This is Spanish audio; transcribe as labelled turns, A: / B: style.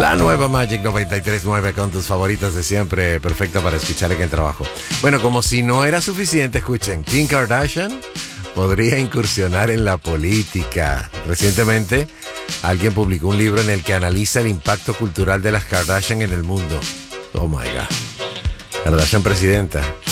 A: La nueva Magic 93.9 con tus favoritas de siempre, perfecta para escuchar en el trabajo. Bueno, como si no era suficiente, escuchen, Kim Kardashian podría incursionar en la política. Recientemente, alguien publicó un libro en el que analiza el impacto cultural de las Kardashian en el mundo. Oh my God. Kardashian presidenta.